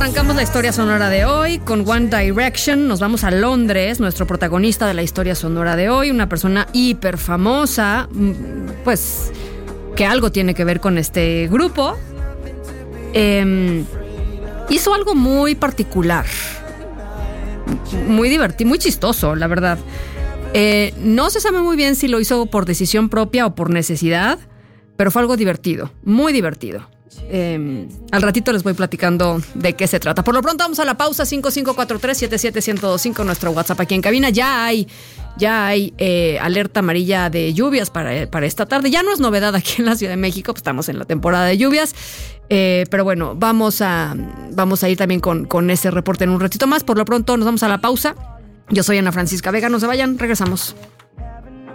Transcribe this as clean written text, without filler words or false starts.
arrancamos la historia sonora de hoy con One Direction. Nos vamos a Londres. Nuestro protagonista de la historia sonora de hoy, una persona hiper famosa, pues que algo tiene que ver con este grupo, hizo algo muy particular, muy divertido, muy chistoso, la verdad. No se sabe muy bien si lo hizo por decisión propia o por necesidad, pero fue algo divertido, muy divertido. Al ratito les voy platicando de qué se trata. Por lo pronto vamos a la pausa. 5543-77125, nuestro WhatsApp aquí en cabina. Ya hay alerta amarilla de lluvias para esta tarde. Ya no es novedad aquí en la Ciudad de México, pues estamos en la temporada de lluvias, pero bueno, vamos a ir también con ese reporte en un ratito más. Por lo pronto nos vamos a la pausa. Yo soy Ana Francisca Vega, no se vayan, regresamos.